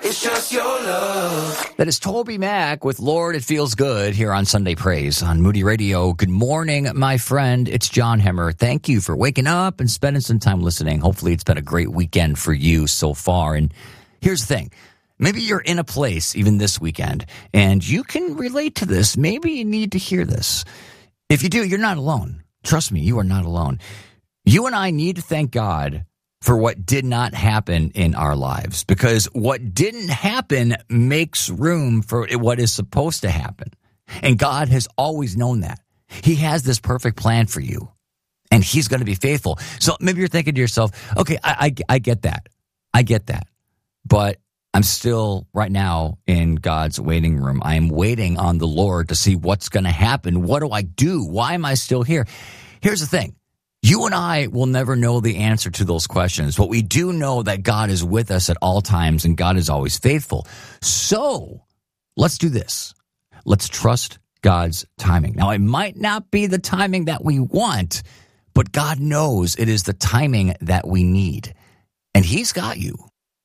It's just your love. That is Toby Mac with Lord, It Feels Good here on Sunday Praise on Moody Radio. Good morning, my friend. It's John Hemmer. Thank you for waking up and spending some time listening. Hopefully it's been a great weekend for you so far. And here's the thing. Maybe you're in a place even this weekend and you can relate to this. Maybe you need to hear this. If you do, you're not alone. Trust me, you are not alone. You and I need to thank God for what did not happen in our lives, because what didn't happen makes room for what is supposed to happen. And God has always known that. He has this perfect plan for you, and he's going to be faithful. So maybe you're thinking to yourself, okay, I get that. I get that. But I'm still right now in God's waiting room. I am waiting on the Lord to see what's going to happen. What do I do? Why am I still here? Here's the thing. You and I will never know the answer to those questions, but we do know that God is with us at all times and God is always faithful. So let's do this. Let's trust God's timing. Now, it might not be the timing that we want, but God knows it is the timing that we need, and he's got you.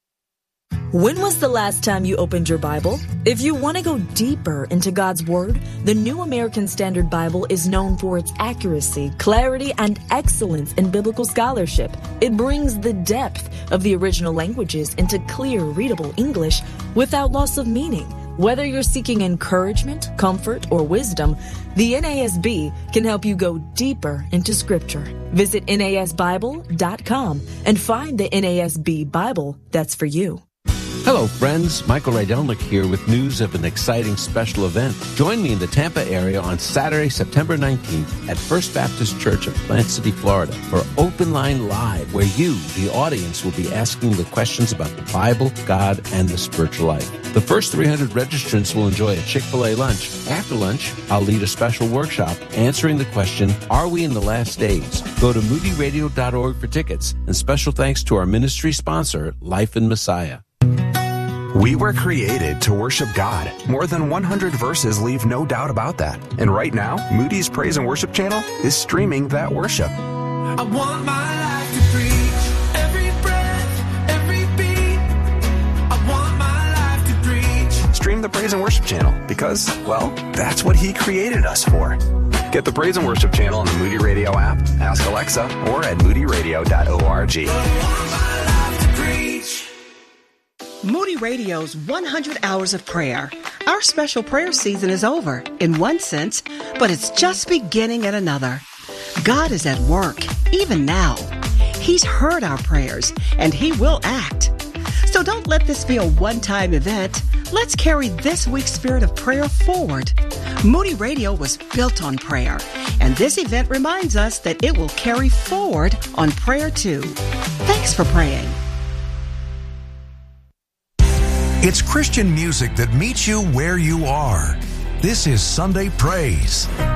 When was the last time you opened your Bible? If you want to go deeper into God's Word, the New American Standard Bible is known for its accuracy, clarity, and excellence in biblical scholarship. It brings the depth of the original languages into clear, readable English without loss of meaning. Whether you're seeking encouragement, comfort, or wisdom, the NASB can help you go deeper into Scripture. Visit NASBible.com and find the NASB Bible that's for you. Hello, friends. Michael Rydelnik here with news of an exciting special event. Join me in the Tampa area on Saturday, September 19th at First Baptist Church of Plant City, Florida for Open Line Live, where you, the audience, will be asking the questions about the Bible, God, and the spiritual life. The first 300 registrants will enjoy a Chick-fil-A lunch. After lunch, I'll lead a special workshop answering the question, are we in the last days? Go to moodyradio.org for tickets, and special thanks to our ministry sponsor, Life in Messiah. We were created to worship God. More than 100 verses leave no doubt about that. And right now, Moody's Praise and Worship channel is streaming that worship. I want my life to preach every breath, every beat. I want my life to preach. Stream the Praise and Worship channel because, well, that's what he created us for. Get the Praise and Worship channel on the Moody Radio app, ask Alexa, or at moodyradio.org. Moody Radio's 100 Hours of Prayer. Our special prayer season is over, in one sense, but it's just beginning in another. God is at work, even now. He's heard our prayers, and He will act. So don't let this be a one-time event. Let's carry this week's spirit of prayer forward. Moody Radio was built on prayer, and this event reminds us that it will carry forward on prayer too. Thanks for praying. It's Christian music that meets you where you are. This is Sunday Praise.